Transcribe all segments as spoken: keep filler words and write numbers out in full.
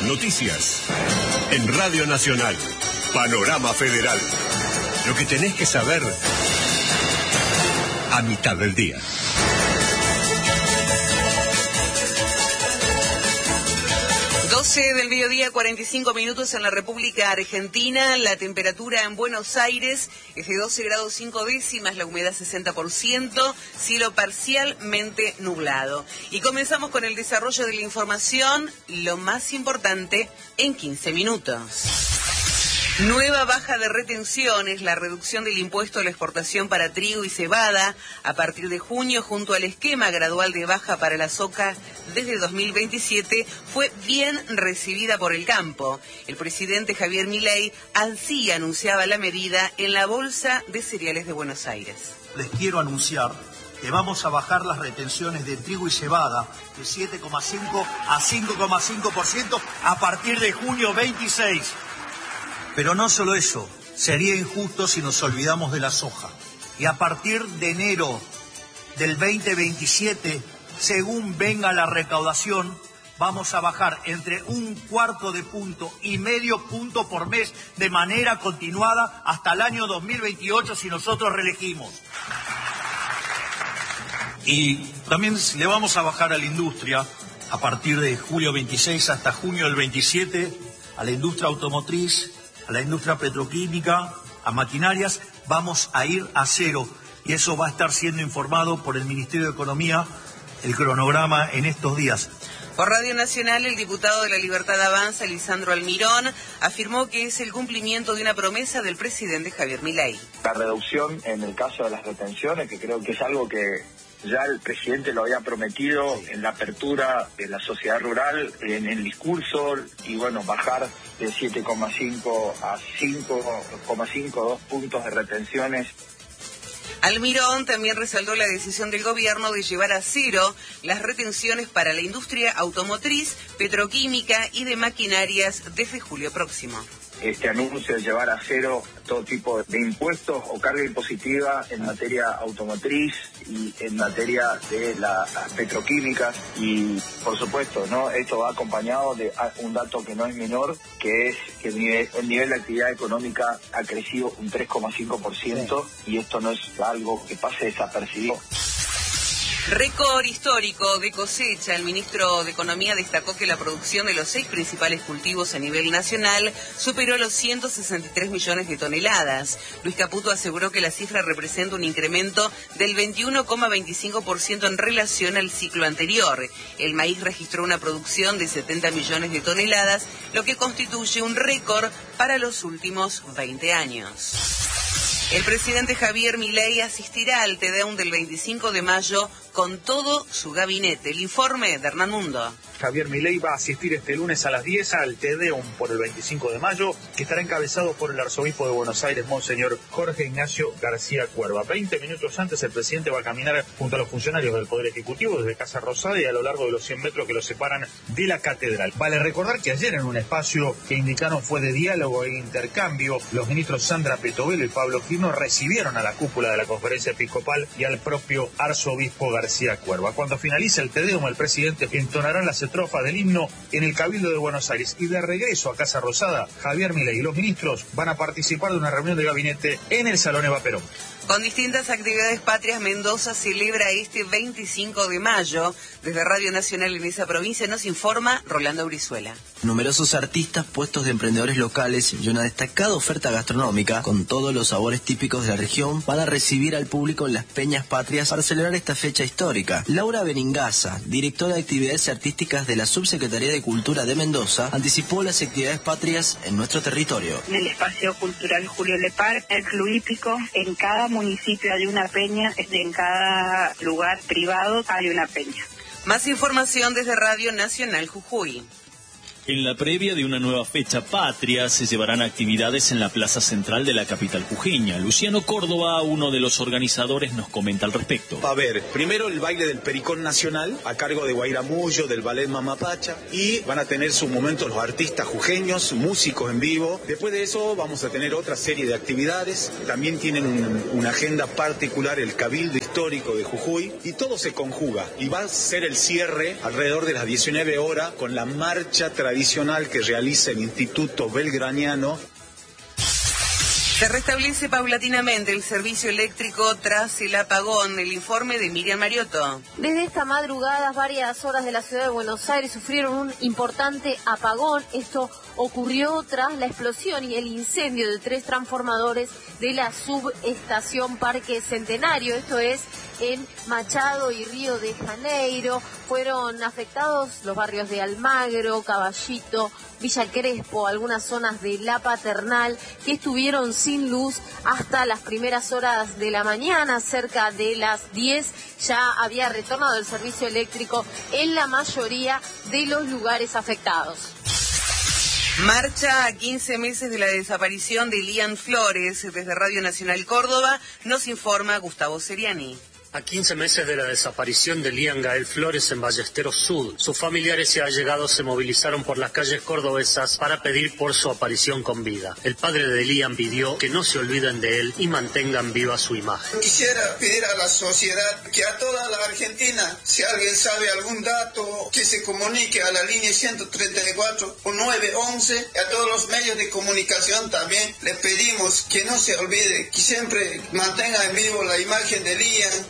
Noticias. En Radio Nacional. Panorama Federal. Lo que tenés que saber a mitad del día. doce del mediodía, cuarenta y cinco minutos en la República Argentina. La temperatura en Buenos Aires es de doce grados cinco décimas, la humedad sesenta por ciento, cielo parcialmente nublado. Y comenzamos con el desarrollo de la información, lo más importante en quince minutos. Nueva baja de retenciones, la reducción del impuesto a la exportación para trigo y cebada a partir de junio, junto al esquema gradual de baja para la soja desde dos mil veintisiete, fue bien recibida por el campo. El presidente Javier Milei así anunciaba la medida en la Bolsa de Cereales de Buenos Aires. Les quiero anunciar que vamos a bajar las retenciones de trigo y cebada de siete coma cinco a cinco coma cinco por ciento a partir de junio veintiséis. Pero no solo eso, sería injusto si nos olvidamos de la soja. Y a partir de enero del veinte veintisiete, según venga la recaudación, vamos a bajar entre un cuarto de punto y medio punto por mes de manera continuada hasta el año dos mil veintiocho si nosotros reelegimos. Y también le vamos a bajar a la industria a partir de julio veintiséis hasta junio del veintisiete, a la industria automotriz, a la industria petroquímica, a maquinarias, vamos a ir a cero. Y eso va a estar siendo informado por el Ministerio de Economía, el cronograma en estos días. Por Radio Nacional, el diputado de La Libertad Avanza, Lisandro Almirón, afirmó que es el cumplimiento de una promesa del presidente Javier Milei. La reducción en el caso de las retenciones, que creo que es algo que ya el presidente lo había prometido en la apertura de la sociedad rural, en el discurso, y bueno, bajar de siete coma cinco a cinco coma cinco, dos puntos de retenciones. Almirón también resaltó la decisión del gobierno de llevar a cero las retenciones para la industria automotriz, petroquímica y de maquinarias desde julio próximo. Este anuncio de llevar a cero todo tipo de impuestos o carga impositiva en materia automotriz y en materia de las petroquímicas, y por supuesto, ¿no? Esto va acompañado de un dato que no es menor, que es que el nivel, el nivel de actividad económica ha crecido un tres coma cinco por ciento, sí. Y esto no es algo que pase desapercibido. Récord histórico de cosecha. El ministro de Economía destacó que la producción de los seis principales cultivos a nivel nacional superó los ciento sesenta y tres millones de toneladas. Luis Caputo aseguró que la cifra representa un incremento del veintiuno coma veinticinco por ciento en relación al ciclo anterior. El maíz registró una producción de setenta millones de toneladas, lo que constituye un récord para los últimos veinte años. El presidente Javier Milei asistirá al Te Deum del veinticinco de mayo con todo su gabinete. El informe de Hernán Mundo. Javier Milei va a asistir este lunes a las diez al Te Deum por el veinticinco de mayo, que estará encabezado por el arzobispo de Buenos Aires, Monseñor Jorge Ignacio García Cuerva. Veinte minutos antes, el presidente va a caminar junto a los funcionarios del Poder Ejecutivo desde Casa Rosada y a lo largo de los cien metros que lo separan de la catedral. Vale recordar que ayer, en un espacio que indicaron fue de diálogo e intercambio, los ministros Sandra Petovelo y Pablo Quirno recibieron a la cúpula de la Conferencia Episcopal y al propio arzobispo García Cuerva. Cuando finalice el Te Deum, el presidente entonará las estrofas del himno en el Cabildo de Buenos Aires, y de regreso a Casa Rosada, Javier Milei y los ministros van a participar de una reunión de gabinete en el Salón Eva Perón. Con distintas actividades patrias, Mendoza celebra este veinticinco de mayo. Desde Radio Nacional en esa provincia nos informa Rolando Brizuela. Numerosos artistas, puestos de emprendedores locales y una destacada oferta gastronómica con todos los sabores típicos de la región van a recibir al público en las Peñas Patrias para celebrar esta fecha histórica. Laura Beningaza, directora de actividades artísticas de la Subsecretaría de Cultura de Mendoza, anticipó las actividades patrias en nuestro territorio. En el espacio cultural Julio Lepar, el Club Hípico, en cada municipio hay una peña, en cada lugar privado hay una peña. Más información desde Radio Nacional Jujuy. En la previa de una nueva fecha patria se llevarán actividades en la plaza central de la capital jujeña. Luciano Córdoba, uno de los organizadores, nos comenta al respecto. A ver, primero el baile del Pericón Nacional a cargo de Guaira Mullo, del ballet Mamapacha, y van a tener sus momentos los artistas jujeños, músicos en vivo. Después de eso vamos a tener otra serie de actividades. También tienen un, una agenda particular el Cabildo Histórico de Jujuy, y todo se conjuga. Y va a ser el cierre alrededor de las diecinueve horas con la marcha tradicional adicional que realiza el Instituto Belgraniano. Se restablece paulatinamente el servicio eléctrico tras el apagón. El informe de Miriam Mariotto. Desde esta madrugada, varias horas de la ciudad de Buenos Aires sufrieron un importante apagón. Esto ocurrió tras la explosión y el incendio de tres transformadores de la subestación Parque Centenario. Esto es en Machado y Río de Janeiro. Fueron afectados los barrios de Almagro, Caballito, Villa Crespo, algunas zonas de La Paternal, que estuvieron sin luz hasta las primeras horas de la mañana. Cerca de las diez ya había retornado el servicio eléctrico en la mayoría de los lugares afectados. Marcha a quince meses de la desaparición de Lian Flores. Desde Radio Nacional Córdoba nos informa Gustavo Seriani. A quince meses de la desaparición de Lian Gael Flores en Ballesteros Sud, sus familiares y allegados se movilizaron por las calles cordobesas para pedir por su aparición con vida. El padre de Lian pidió que no se olviden de él y mantengan viva su imagen. Quisiera pedir a la sociedad que a toda la Argentina, si alguien sabe algún dato, que se comunique a la línea ciento treinta y cuatro o nueve once. A todos los medios de comunicación también les pedimos que no se olvide, que siempre mantenga en vivo la imagen de Lian.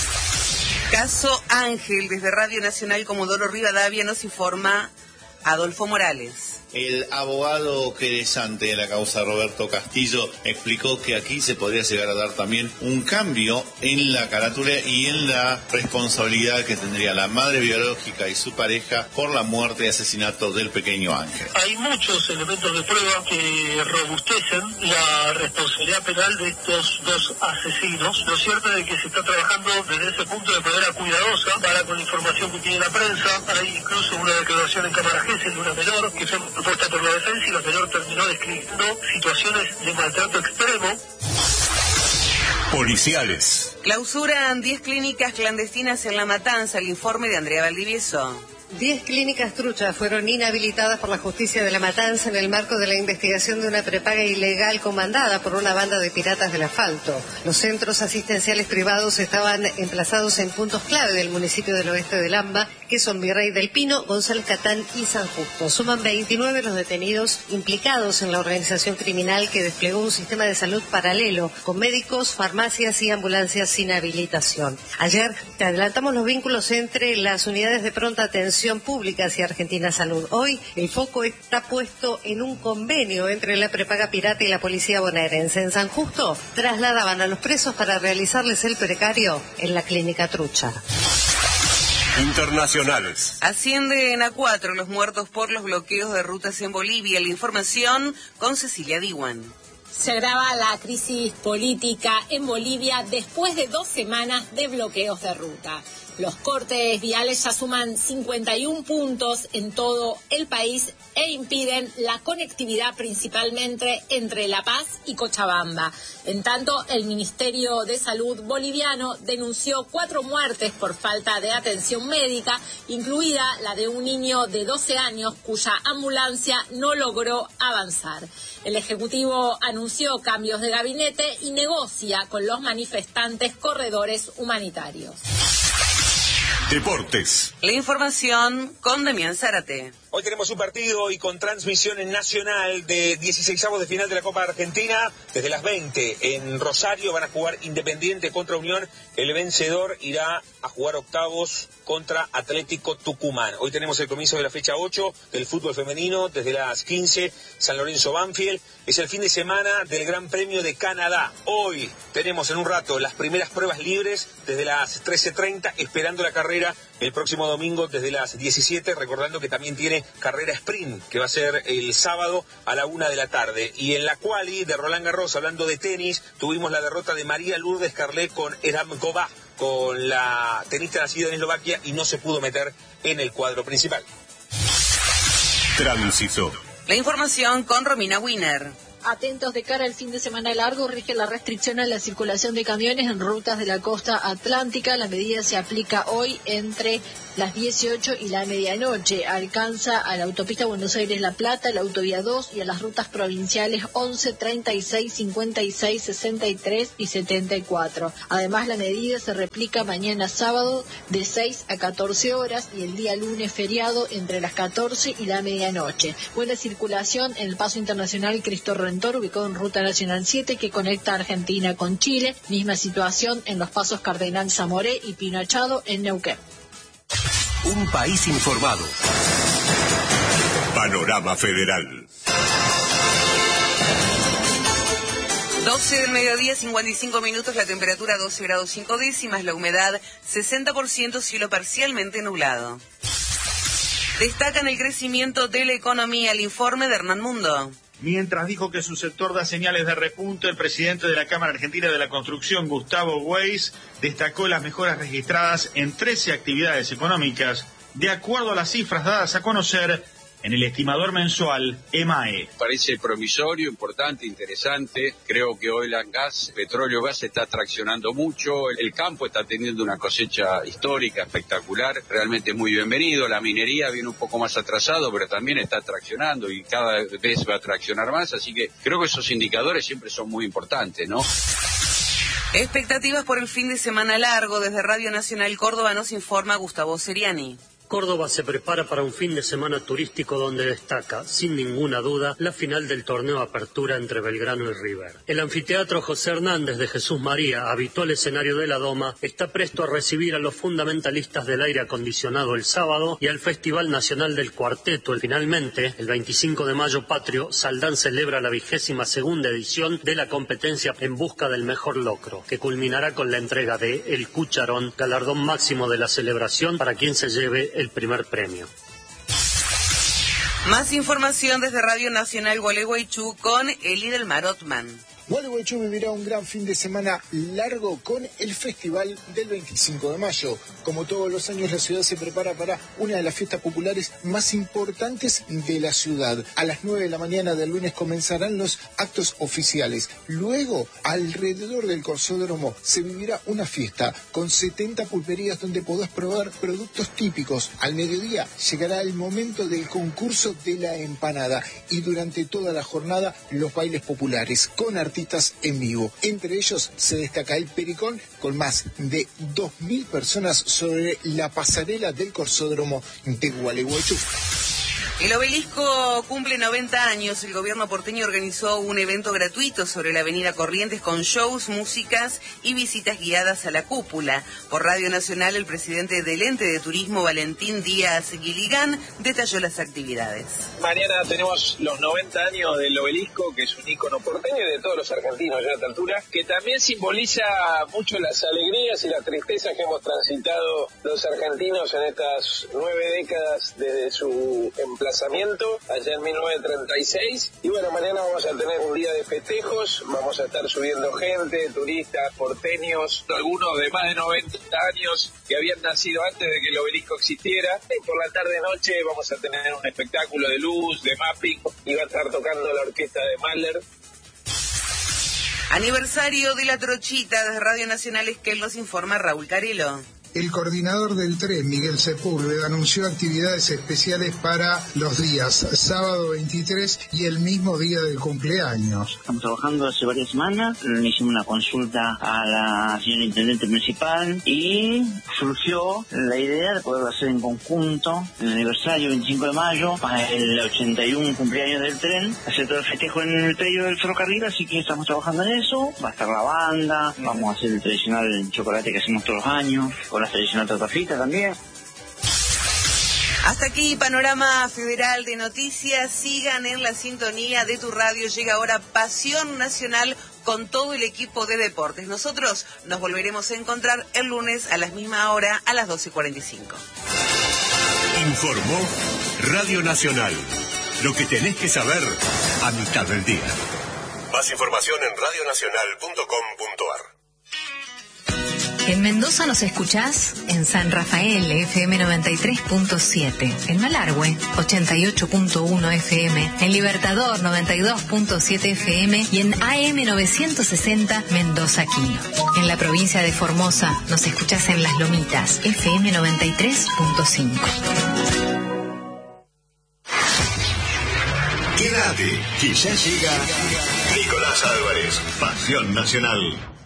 Caso Ángel, desde Radio Nacional Comodoro Rivadavia nos informa Adolfo Morales. El abogado querellante de la causa, Roberto Castillo, explicó que aquí se podría llegar a dar también un cambio en la carátula y en la responsabilidad que tendría la madre biológica y su pareja por la muerte y asesinato del pequeño Ángel. Hay muchos elementos de prueba que robustecen la responsabilidad penal de estos dos asesinos. Lo cierto es que se está trabajando desde ese punto de manera cuidadosa para con la información que tiene la prensa. Hay incluso una declaración en cámara Gesell de una menor que fue propuesta por la defensa y la menor terminó describiendo situaciones de maltrato extremo. Policiales. Clausuran diez clínicas clandestinas en La Matanza. El informe de Andrea Valdivieso. Diez clínicas truchas fueron inhabilitadas por la justicia de La Matanza en el marco de la investigación de una prepaga ilegal comandada por una banda de piratas del asfalto. Los centros asistenciales privados estaban emplazados en puntos clave del municipio del oeste de Lamba, que son Virrey del Pino, González Catán y San Justo. Suman veintinueve los detenidos implicados en la organización criminal que desplegó un sistema de salud paralelo, con médicos, farmacias y ambulancias sin habilitación. Ayer te adelantamos los vínculos entre las unidades de pronta atención públicas y Argentina Salud. Hoy el foco está puesto en un convenio entre la prepaga pirata y la policía bonaerense. En San Justo trasladaban a los presos para realizarles el precario en la clínica trucha. Internacionales. Ascienden a cuatro los muertos por los bloqueos de rutas en Bolivia. La información con Cecilia Diwan. Se agrava la crisis política en Bolivia después de dos semanas de bloqueos de ruta. Los cortes viales ya suman cincuenta y un puntos en todo el país e impiden la conectividad principalmente entre La Paz y Cochabamba. En tanto, el Ministerio de Salud boliviano denunció cuatro muertes por falta de atención médica, incluida la de un niño de doce años cuya ambulancia no logró avanzar. El Ejecutivo anunció cambios de gabinete y negocia con los manifestantes corredores humanitarios. Deportes. La información con Damián Zárate. Hoy tenemos un partido y con transmisión en nacional de dieciseisavos de final de la Copa Argentina. Desde las veinte en Rosario van a jugar Independiente contra Unión. El vencedor irá a jugar octavos contra Atlético Tucumán. Hoy tenemos el comienzo de la fecha ocho del fútbol femenino. Desde las quince, San Lorenzo Banfield. Es el fin de semana del Gran Premio de Canadá. Hoy tenemos en un rato las primeras pruebas libres desde las trece treinta, esperando la carrera el próximo domingo desde las diecisiete, recordando que también tiene carrera sprint, que va a ser el sábado a la una de la tarde. Y en la quali de Roland Garros, hablando de tenis, tuvimos la derrota de María Lourdes Carlet con Eramkova, con la tenista nacida en Eslovaquia, y no se pudo meter en el cuadro principal. Tránsito. La información con Romina Wiener. Atentos de cara al fin de semana largo, rige la restricción a la circulación de camiones en rutas de la costa atlántica. La medida se aplica hoy entre las dieciocho y la medianoche. Alcanza a la autopista Buenos Aires-La Plata, la autovía dos y a las rutas provinciales once, treinta y seis, cincuenta y seis, sesenta y tres y setenta y cuatro. Además, la medida se replica mañana sábado de seis a catorce horas y el día lunes feriado entre las catorce y la medianoche. Buena circulación en el paso internacional Cristo Redentor, ubicado en Ruta Nacional siete, que conecta Argentina con Chile. Misma situación en los pasos Cardenal Zamoré y Pino Achado en Neuquén. Un país informado. Panorama Federal. doce del mediodía, cincuenta y cinco minutos, la temperatura doce grados cinco décimas, la humedad sesenta por ciento, cielo parcialmente nublado. Destacan el crecimiento de la economía, el informe de Hernán Mundo. Mientras dijo que su sector da señales de repunte, el presidente de la Cámara Argentina de la Construcción, Gustavo Weiss, destacó las mejoras registradas en trece actividades económicas, de acuerdo a las cifras dadas a conocer en el estimador mensual EMAE. Parece promisorio, importante, interesante. Creo que oil and gas, petróleo gas, está traccionando mucho. El campo está teniendo una cosecha histórica, espectacular, realmente muy bienvenido. La minería viene un poco más atrasado, pero también está traccionando y cada vez va a traccionar más. Así que creo que esos indicadores siempre son muy importantes, ¿no? Expectativas por el fin de semana largo. Desde Radio Nacional Córdoba nos informa Gustavo Seriani. Córdoba se prepara para un fin de semana turístico donde destaca, sin ninguna duda, la final del torneo Apertura entre Belgrano y River. El anfiteatro José Hernández de Jesús María, habitual escenario de la Doma, está presto a recibir a los fundamentalistas del aire acondicionado el sábado y al Festival Nacional del Cuarteto. Finalmente, el veinticinco de mayo patrio, Saldán celebra la vigésima segunda edición de la competencia en busca del mejor locro, que culminará con la entrega de El Cucharón, galardón máximo de la celebración para quien se lleve el primer premio. Más información desde Radio Nacional Gualeguaychú con Eli del Mar Otman. Gualeguaychú vivirá un gran fin de semana largo con el festival del veinticinco de mayo. Como todos los años, la ciudad se prepara para una de las fiestas populares más importantes de la ciudad. A las nueve de la mañana del lunes comenzarán los actos oficiales. Luego, alrededor del Corsódromo, se vivirá una fiesta con setenta pulperías donde podrás probar productos típicos. Al mediodía llegará el momento del concurso de la empanada y durante toda la jornada los bailes populares con artistas en vivo. Entre ellos se destaca el Pericón con más de dos mil personas sobre la pasarela del Corsódromo de Gualeguaychú. El Obelisco cumple noventa años. El gobierno porteño organizó un evento gratuito sobre la avenida Corrientes con shows, músicas y visitas guiadas a la cúpula. Por Radio Nacional, el presidente del ente de turismo, Valentín Díaz Guiligán, detalló las actividades. Mañana tenemos los noventa años del Obelisco, que es un ícono porteño y de todos los argentinos ya a esta altura, que también simboliza mucho las alegrías y las tristezas que hemos transitado los argentinos en estas nueve décadas desde su emplazamiento allá en mil novecientos treinta y seis. Y bueno, mañana vamos a tener un día de festejos, vamos a estar subiendo gente, turistas, porteños, algunos de más de noventa años que habían nacido antes de que el Obelisco existiera. Y por la tarde-noche vamos a tener un espectáculo de luz, de mapping, y va a estar tocando la orquesta de Mahler. Aniversario de la Trochita. Desde Radio Nacional Esquel nos informa Raúl Carelo. El coordinador del tren, Miguel Sepúlveda, anunció actividades especiales para los días sábado veintitrés y el mismo día del cumpleaños. Estamos trabajando hace varias semanas, le hicimos una consulta a la señora intendente municipal y surgió la idea de poderlo hacer en conjunto, el aniversario veinticinco de mayo, para el ochenta y uno cumpleaños del tren, hacer todo el festejo en el predio del ferrocarril, así que estamos trabajando en eso. Va a estar la banda, vamos a hacer el tradicional chocolate que hacemos todos los años, con la tradicional torta frita también. Hasta aquí Panorama Federal de Noticias. Sigan en la sintonía de tu radio. Llega ahora Pasión Nacional con todo el equipo de deportes. Nosotros nos volveremos a encontrar el lunes a la misma hora, a las doce cuarenta y cinco. Informó Radio Nacional. Lo que tenés que saber a mitad del día. Más información en radio nacional punto com punto a r. En Mendoza nos escuchás en San Rafael, F M noventa y tres punto siete, en Malargüe, ochenta y ocho punto uno F M, en Libertador, noventa y dos punto siete F M y en A M novecientos sesenta Mendoza Quino. En la provincia de Formosa nos escuchás en Las Lomitas, F M noventa y tres punto cinco. Quédate, que ya llega Nicolás Álvarez, Pasión Nacional.